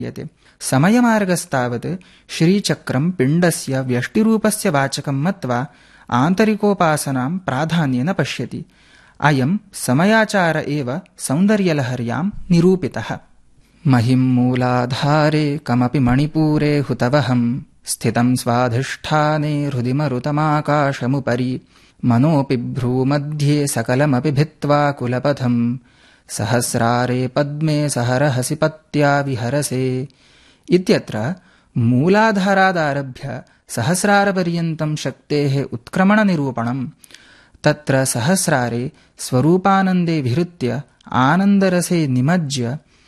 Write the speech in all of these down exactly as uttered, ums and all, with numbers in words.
यते समयमार्गस्तावत् श्रीचक्रं पिण्डस्य व्यष्टिरूपस्य वाचकं मत्वा आन्तरिकोपासनां प्राधान्येन पश्यति। अयं समयाचार एव सौन्दर्यलहर्यां निरूपितः। महिं मूलाधारे कमपि मणिपूरे हुतवहं स्थितं स्वाधिष्ठाने हृदि मरुतमाकाशमुपरि मनोऽपि भ्रूमध्ये सकलमपि भित्त्वा कुलपथं सहस्रारे पद्मे सहरहसि पत्या विहरसे इत्यत्र मूलाधारादारभ्य सहस्रारपर्यन्तं शक्तेः उत्क्रमणनिरूपणं। तत्र सहस्रारे स्वरूपानन्दे विहृत्य आनन्दरसे निमज्य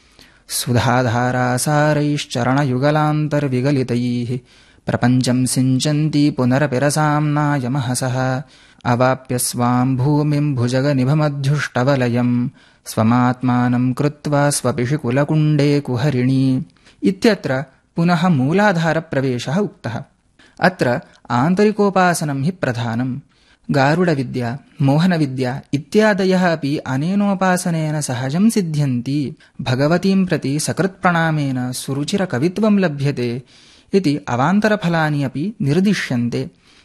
सुधाधारासारैश्चरणयुगलान्तर्विगलितैः प्रपञ्चं सिञ्चन्ति पुनरपिरसाम्नायमहसः अवाप्य स्वां भूमिं भुजगनिभमध्युष्टवलयं स्वमात्मानं कृत्वा स्वपिषि कुलकुण्डे कुहरिणी इत्यत्र पुनः मूलाधारप्रवेशः उक्तः। अत्र आन्तरिकोपासनं हि प्रधानं। गारुडविद्या मोहनविद्या इत्यादयः अपि अनेनोपासनेन सहजं सिद्ध्यन्ति। भगवतीं प्रति सकृत्प्रणामेन सुरुचिरकवित्वं लभ्यते इति अवान्तरफलानि अपि निर्दिश्यन्ते।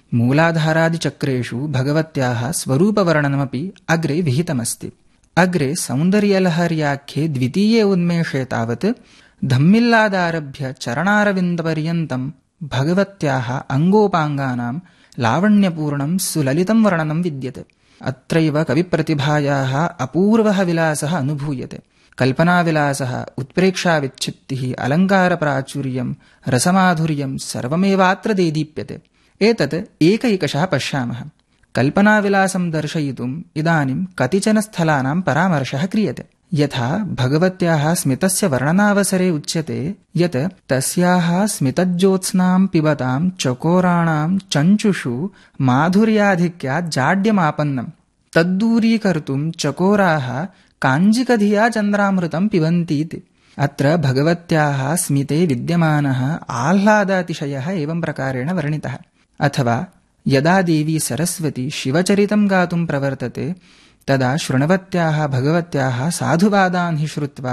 मूलाधारादिचक्रेषु भगवत्याः स्वरूपवर्णनमपि अग्रे विहितमस्ति। अग्रे सौन्दर्यलहर्याख्ये द्वितीये उन्मेषे तावत् धम्मिल्लादारभ्य चरणारविन्दपर्यन्तं भगवत्याः अङ्गोपाङ्गानां लावण्यपूर्णं सुललितं वर्णनं विद्यते। अत्रैव कविप्रतिभायाः अपूर्वः विलासः अनुभूयते। कल्पनाविलासः, उत्प्रेक्षाविच्छित्तिः, अलङ्कारप्राचुर्यं, रसमाधुर्यं सर्वमेवात्र देदीप्यते। एतत् एकैकशः पश्यामः। कल्पनाविलासं दर्शयितुम् इदानीं कतिचन स्थलानां परामर्शः क्रियते। यथा भगवत्याः स्मितस्य वर्णनावसरे उच्यते यत् तस्याः स्मितज्योत्स्नां पिबतां चकोराणां चञ्चुषु माधुर्याधिक्यात् जाड्यमापन्नं तद्दूरीकर्तुं चकोराः काञ्जिकधिया चन्द्रामृतं पिबन्तीति। अत्र भगवत्याः स्मिते विद्यमानः आह्लादातिशयः एवं प्रकारेण वर्णितः। अथवा यदा देवी सरस्वती शिवचरितं गातुं प्रवर्तते तदा शृण्वत्याः भगवत्याः साधुवादान् हि श्रुत्वा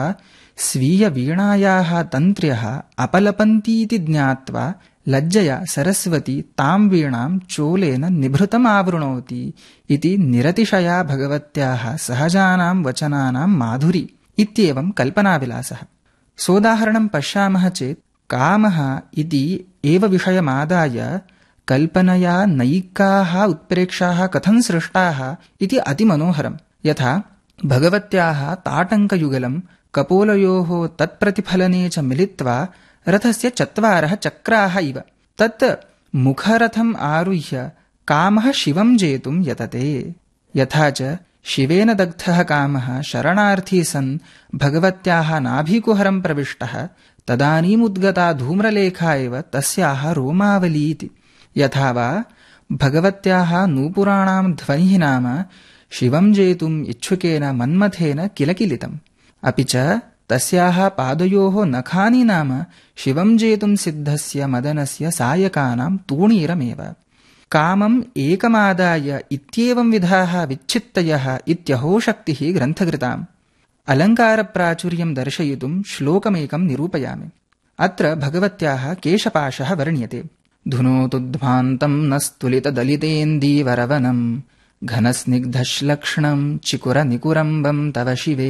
स्वीयवीणायाः तन्त्र्यः अपलपन्तीति ज्ञात्वा लज्जया सरस्वती तां वीणां चोलेन निभृतमावृणोति इति निरतिशया भगवत्याः सहजानां वचनानां माधुरी इत्येवं कल्पनाविलासः। सोदाहरणं पश्यामः चेत् कामः इति एव विषयमादाय कल्पनया नैकाः उत्प्रेक्षाः कथं सृष्टाः इति अतिमनोहरम्। यथा भगवत्याः ताटङ्कयुगलं कपोलयोः तत्प्रतिफलने च मिलित्वा रथस्य चत्वारः चक्राः इव। तत् मुखरथम् आरुह्य कामः शिवं जेतुं यतते। यथा च शिवेन दग्धः कामः शरणार्थी सन् भगवत्याः नाभिकुहरं प्रविष्टः तदानीमुद्गता धूम्रलेखा एव तस्याः रोमावलीति। यथा वा भगवत्याः नूपुराणां ध्वनिः नाम शिवं जेतुम् इच्छुकेन मन्मथेन किलकिलितम्। अपि च तस्याः पादयोः नखानि नाम शिवं जेतुं सिद्धस्य मदनस्य सायकानां तूणीरमेव। कामम् एकमादाय इत्येवं विधाः विच्छित्तयः इत्यहो शक्तिः ग्रन्थकृताम्। अलङ्कारप्राचुर्यं दर्शयितुं श्लोकमेकं निरूपयामि। अत्र भगवत्याः केशपाशः वर्ण्यते। धुनोतुध्वान्तं न स्तुलितदलितेन्दीवरवनं घनस्निग्धश्लक्ष्णं चिकुरनिकुरम्बं तव शिवे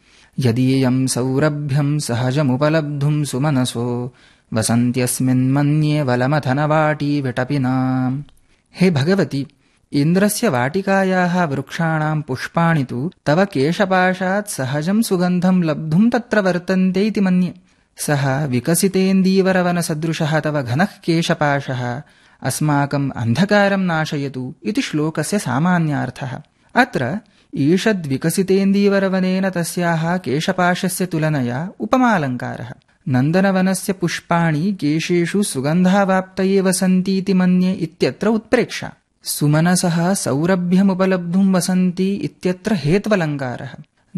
यदीयं सौरभ्यं सहजमुपलब्धुं सुमनसो वसन्त्यस्मिन्मन्ये वलमथनवाटी विटपिनाम्। हे भगवति, इन्द्रस्य वाटिकायाः वृक्षाणां पुष्पाणि तु तव केशपाशात् सहजं सुगन्धं लब्धुं तत्र वर्तन्ते इति मन्ये। सः विकसितेन्दीवरवनसदृशः तव घनः केशपाशः अस्माकम् अन्धकारं नाशयतु इति श्लोकस्य सामान्यार्थः। अत्र ईषद्विकसितेन्दीवरवनेन तस्याः केशपाशस्य तुलनया उपमालङ्कारः। नन्दनवनस्य पुष्पाणि केशेषु सुगन्धावाप्तये वसन्तीति मन्ये इत्यत्र उत्प्रेक्षा। सुमनसः सौरभ्यमुपलब्धुं वसन्ति इत्यत्र हेत्वलङ्कारः।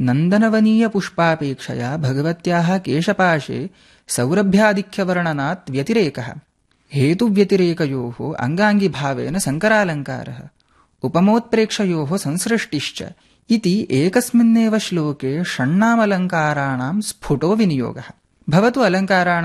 नन्दनवनीयपुष्पापेक्षया भगवत्याः केशपाशे सौरभ्याधिक्यवर्णनात् व्यतिरेकः। हेतुव्यतिरेकयोः अङ्गाङ्गिभावेन सङ्करालङ्कारः। उपमोत्प्रेक्षयोः संसृष्टिश्च इति एकस्मिन्नेव श्लोके षण्णामलङ्काराणां स्फुटो विनियोगः। भवतु अलङ्काराणां